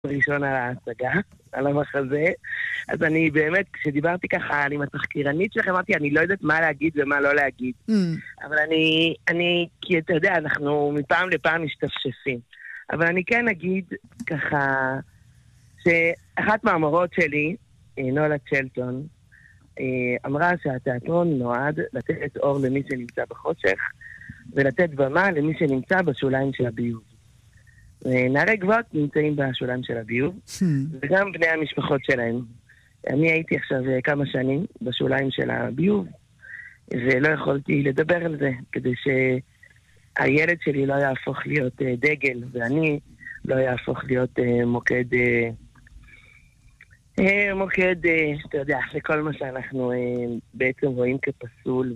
ראשון על ההצגה, על המחזה. אז אני באמת, כשדיברתי ככה עם התחקירנית שלכם, אמרתי, אני לא יודעת מה להגיד ומה לא להגיד. אבל כי אתה יודע, אנחנו מפעם לפעם משתפשפים. אבל אני כן אגיד ככה, שאחת מהמורות שלי, נולה צ'לטון, אמרה שהתיאטרון נועד לתת אור למי שנמצא בחושך, ולתת במה למי שנמצא בשוליים של הביוב. נערי גבעות נמצאים בשוליים של הביוב, וגם בני המשפחות שלהם. אני הייתי עכשיו כמה שנים בשוליים של הביוב, ולא יכולתי לדבר על זה, כדי שהילד שלי לא יהפוך להיות דגל, ואני לא יהפוך להיות מוקד, אתה יודע, לכל מה שאנחנו בעצם רואים כפסול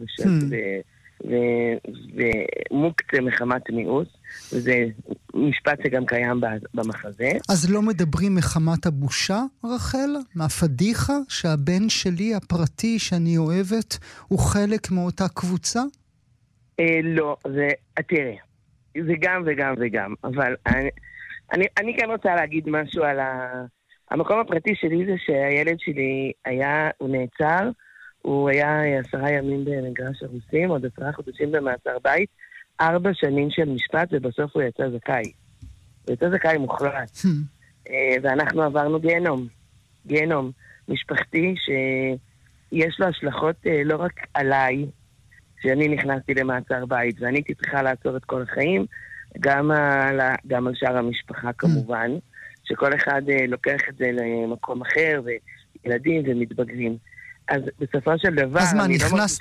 ומוקצה מחמת מיאוס, וזה משפט שגם קיים במחזה. אז לא מדברים מחמת הבושה, רחל? מהפדיחה שהבן שלי הפרטי שאני אוהבת הוא חלק מאותה קבוצה? לא, תראה, זה גם וגם וגם, אבל אני כן רוצה להגיד משהו על המקום הפרטי שלי, זה שהילד שלי הוא נעצר, הוא היה 10 ימים במגרש הרוסים, עוד 10 חודשים במעצר בית, 4 שנים של משפט, ובסוף הוא יצא זכאי. הוא יצא זכאי מוחלט. ואנחנו עברנו גיהנום משפחתי, שיש לו השלכות לא רק עליי, שאני נכנסתי למעצר בית, ואני הייתי צריכה לעצור את כל החיים, גם על שאר המשפחה כמובן, שכל אחד לוקח את זה למקום אחר, וילדים ומתבגרים. אז בסופו של דבר... אז מה,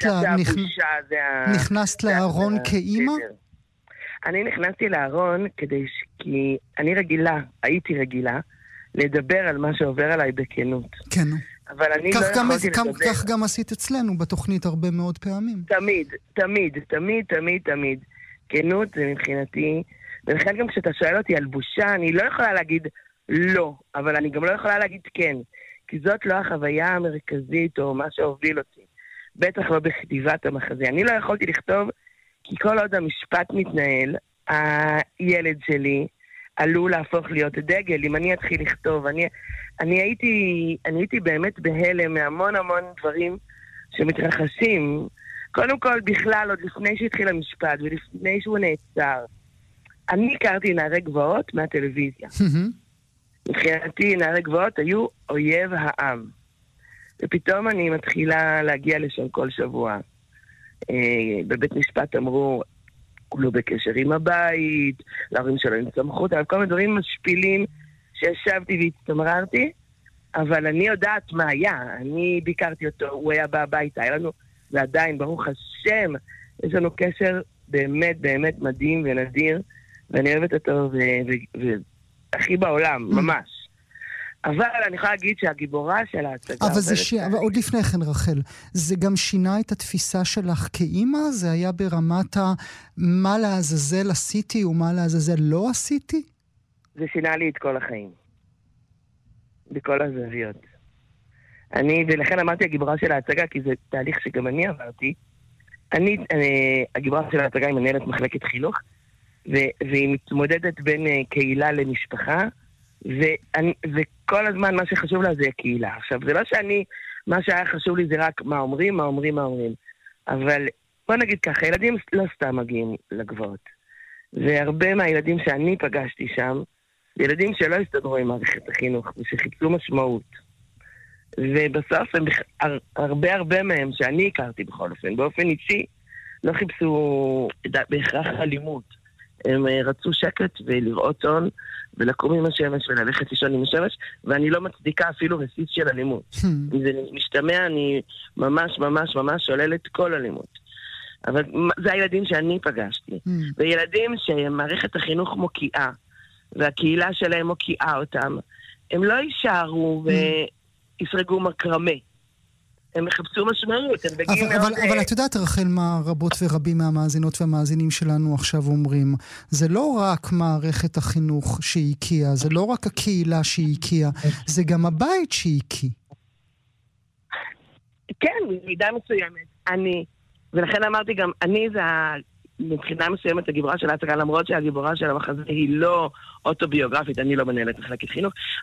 נכנסת לארון כאימא? אני נכנסתי לארון כי אני הייתי רגילה, לדבר על מה שעובר עליי בכנות. כן. אבל אני לא יכולתי לדבר... כך גם עשית אצלנו בתוכנית הרבה מאוד פעמים. תמיד. כנות זה מבחינתי, ולכן גם כשאתה שואל אותי על בושה, אני לא יכולה להגיד לא, אבל אני גם לא יכולה להגיד כן. כי זאת לא החוויה המרכזית או מה שהוביל אותי. בטח לא בכתיבת המחזה. אני לא יכולתי לכתוב, כי כל עוד המשפט מתנהל, הילד שלי עלול להפוך להיות דגל. אם אני אתחיל לכתוב, אני הייתי באמת בהלם מהמון דברים שמתרחשים. קודם כל, בכלל, עוד לפני שהתחיל המשפט ולפני שהוא נעצר, אני הכרתי נערי גבעות מהטלוויזיה. מבחינתי, נערי גבעות היו אויב העם. ופתאום אני מתחילה להגיע לשם כל שבוע. בבית משפט אמרו, הוא לא בקשר עם הבית, להורים שלו עם סמכות, אבל כל מיני דברים משפילים שישבתי והצטמררתי, אבל אני יודעת מה היה. אני ביקרתי אותו, הוא היה בא הביתה, היה לנו, ועדיין, ברוך השם, יש לנו קשר באמת באמת מדהים ונדיר, ואני אוהבת אותו הכי בעולם, ממש. אבל אני יכולה להגיד שהגיבורה של ההצגה... אבל עוד לפני כן, רחל, זה גם שינה את התפיסה שלך כאימא? זה היה ברמת מה לעזאזל עשיתי ומה לעזאזל לא עשיתי? זה שינה לי את כל החיים. בכל הזוויות. ולכן אמרתי הגיבורה של ההצגה, כי זה תהליך שגם אני עברתי. הגיבורה של ההצגה היא מנהלת מחלקת חינוך, והיא מתמודדת בין קהילה למשפחה, וכל הזמן מה שחשוב לה זה הקהילה. עכשיו, זה לא מה שהיה חשוב לי זה רק מה אומרים, אבל בוא נגיד ככה, ילדים לא סתם מגיעים לגבעות. והרבה מהילדים שאני פגשתי שם, זה ילדים שלא הסתדרו עם מערכת החינוך, ושחיפשו משמעות. ובסוף הרבה מהם שאני הכרתי בכל אופן, באופן אישי, לא חיפשו בהכרח אלימות. הם רצו שקט ולראות הון, ולקום עם השמש וללכת לישון עם השמש, ואני לא מצדיקה אפילו רסיס של אלימות. אם זה משתמע, אני ממש שוללת כל אלימות. אבל זה הילדים שאני פגשתי. וילדים שמערכת החינוך מוקיעה, והקהילה שלהם מוקיעה אותם, הם לא יישארו ויפרגו מקרמה. הם מחפשו משמעות, הם בגיל מאוד... אבל את יודעת, רחל, מה רבות ורבים מהמאזינות והמאזינים שלנו עכשיו אומרים, זה לא רק מערכת החינוך שהקיעה, זה לא רק הקהילה שהקיעה, זה גם הבית שהקיא. כן, במידה מסוימת. ולכן אמרתי גם, אני זה מבחינה מסוימת הגיבורה של ההצגה, למרות שהגיבורה של המחזה היא לא אוטוביוגרפית, אני לא מנהלת מחלקת חינוך,